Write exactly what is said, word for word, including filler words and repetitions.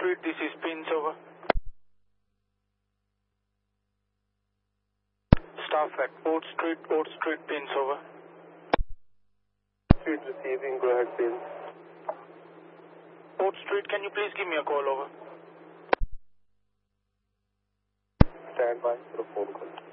Street, this is Pins, over. Staff at Port Street, Port Street, Pins, over. Street receiving, go ahead, Pins. Port Street, can you please give me a call, over? Stand by for a phone call.